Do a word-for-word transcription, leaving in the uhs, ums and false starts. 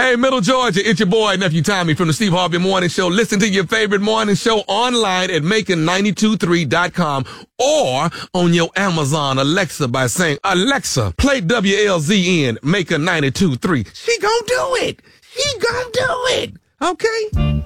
Hey, Middle Georgia, it's your boy, Nephew Tommy from the Steve Harvey Morning Show. Listen to your favorite morning show online at making nine two three dot com or on your Amazon Alexa by saying, Alexa, play W L Z N, Making ninety-two three. She gonna do it. She gonna do it. Okay?